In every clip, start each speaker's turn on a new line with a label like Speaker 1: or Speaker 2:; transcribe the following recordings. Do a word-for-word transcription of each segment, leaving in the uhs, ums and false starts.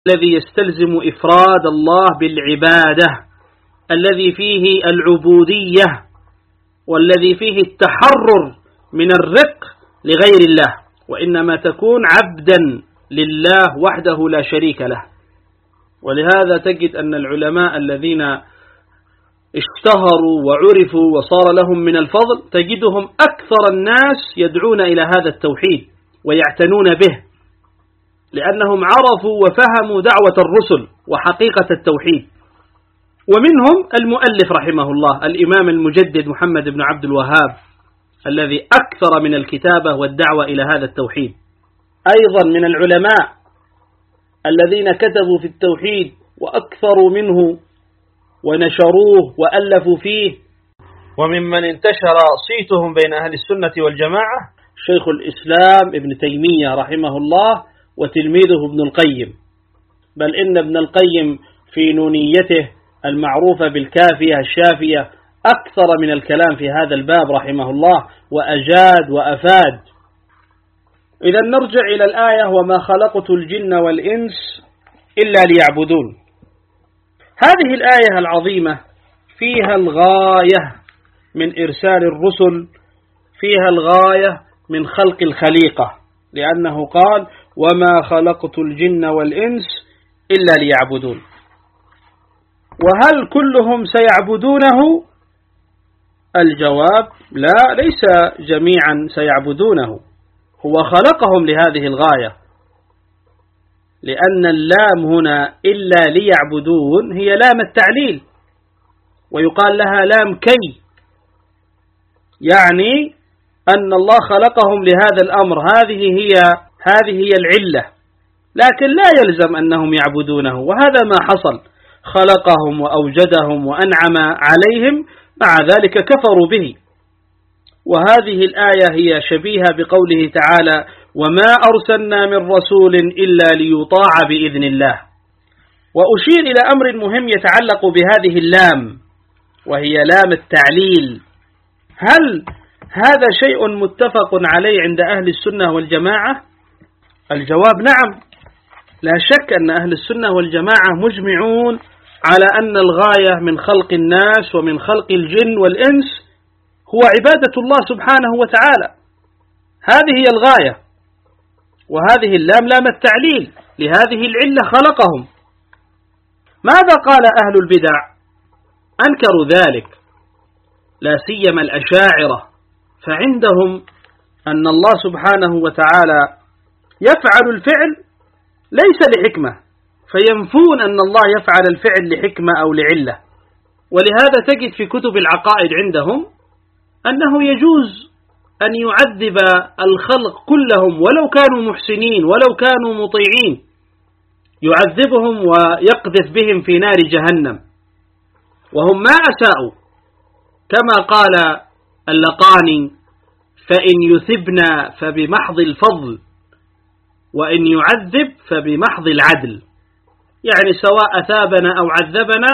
Speaker 1: الذي يستلزم إفراد الله بالعبادة، الذي فيه العبودية، والذي فيه التحرر من الرق لغير الله، وإنما تكون عبدا لله وحده لا شريك له. ولهذا تجد أن العلماء الذين اشتهروا وعرفوا وصار لهم من الفضل تجدهم أكثر الناس يدعون إلى هذا التوحيد ويعتنون به، لأنهم عرفوا وفهموا دعوة الرسل وحقيقة التوحيد. ومنهم المؤلف رحمه الله الإمام المجدد محمد بن عبد الوهاب، الذي أكثر من الكتابة والدعوة إلى هذا التوحيد. أيضا من العلماء الذين كتبوا في التوحيد وأكثروا منه ونشروه وألفوا فيه، وممن انتشر صيتهم بين أهل السنة والجماعة شيخ الإسلام ابن تيمية رحمه الله وتلميذه ابن القيم. بل إن ابن القيم في نونيته المعروفة بالكافية الشافية أكثر من الكلام في هذا الباب رحمه الله، وأجاد وأفاد. إذا نرجع إلى الآية: وما خلقت الجن والإنس إلا ليعبدون. هذه الآية العظيمة فيها الغاية من إرسال الرسل، فيها الغاية من خلق الخليقة، لأنه قال: وما خلقت الجن والإنس إلا ليعبدون. وهل كلهم سيعبدونه؟ الجواب: لا، ليس جميعا سيعبدونه، هو خلقهم لهذه الغاية، لأن اللام هنا إلا ليعبدون هي لام التعليل، ويقال لها لام كي، يعني أن الله خلقهم لهذا الأمر، هذه هي هذه هي العلة، لكن لا يلزم أنهم يعبدونه. وهذا ما حصل، خلقهم وأوجدهم وأنعم عليهم، مع ذلك كفروا به. وهذه الآية هي شبيهة بقوله تعالى: وما أرسلنا من رسول إلا ليطاع بإذن الله. وأشير إلى أمر مهم يتعلق بهذه اللام، وهي لام التعليل. هل هذا شيء متفق عليه عند أهل السنة والجماعة؟ الجواب: نعم، لا شك أن أهل السنة والجماعة مجمعون على أن الغاية من خلق الناس ومن خلق الجن والإنس هو عبادة الله سبحانه وتعالى، هذه هي الغاية. وهذه اللام لام التعليل، لهذه العلة خلقهم. ماذا قال أهل البدع؟ أنكروا ذلك، لا سيما الأشاعرة، فعندهم أن الله سبحانه وتعالى يفعل الفعل ليس لحكمة، فينفون أن الله يفعل الفعل لحكمة أو لعلة. ولهذا تجد في كتب العقائد عندهم أنه يجوز أن يعذب الخلق كلهم ولو كانوا محسنين ولو كانوا مطيعين، يعذبهم ويقذف بهم في نار جهنم وهم ما أساءوا، كما قال اللقاني: فإن يثبنا فبمحض الفضل، وإن يعذب فبمحض العدل. يعني سواء أثابنا أو عذبنا،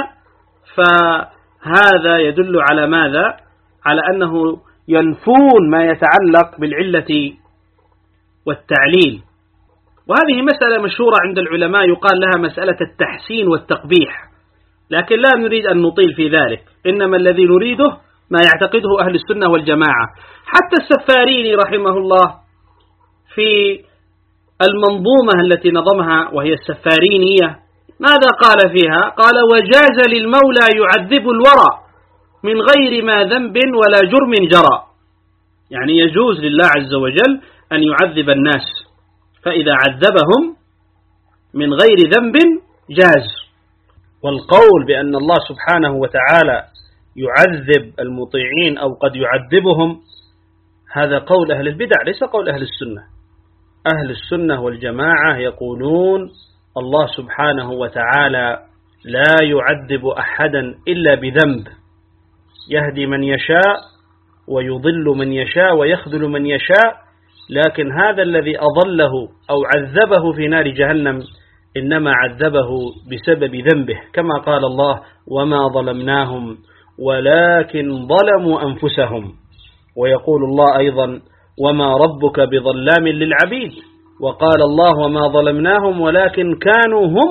Speaker 1: فهذا يدل على ماذا؟ على أنه ينفون ما يتعلق بالعلة والتعليل. وهذه مسألة مشهورة عند العلماء يقال لها مسألة التحسين والتقبيح، لكن لا نريد أن نطيل في ذلك، إنما الذي نريده ما يعتقده أهل السنة والجماعة. حتى السفاريني رحمه الله في المنظومة التي نظمها وهي السفارينية ماذا قال فيها؟ قال: وجاز للمولى يعذب الورى من غير ما ذنب ولا جرم جرى. يعني يجوز لله عز وجل أن يعذب الناس، فإذا عذبهم من غير ذنب جاز. والقول بأن الله سبحانه وتعالى يعذب المطيعين أو قد يعذبهم هذا قول أهل البدع، ليس قول أهل السنة. أهل السنة والجماعة يقولون الله سبحانه وتعالى لا يعذب أحدا إلا بذنب، يهدي من يشاء ويضل من يشاء ويخذل من يشاء، لكن هذا الذي أضله أو عذبه في نار جهنم إنما عذبه بسبب ذنبه، كما قال الله: وما ظلمناهم ولكن ظلموا أنفسهم. ويقول الله أيضا: وما ربك بظلام للعبيد. وقال الله: وما ظلمناهم ولكن كانوا هم